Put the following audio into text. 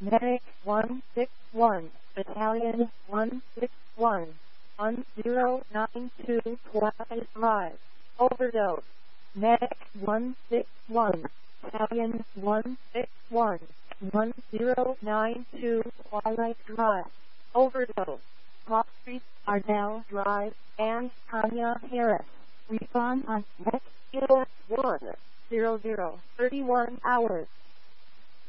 Medic 161, Battalion 161, 1092 Twilight Drive. Overdose. Medic 161, Battalion 161, 1092 Twilight Drive. Overdose. Cross Street, Ardell Drive, and Tanya Harris. Respond on Medic 100, 31 hours.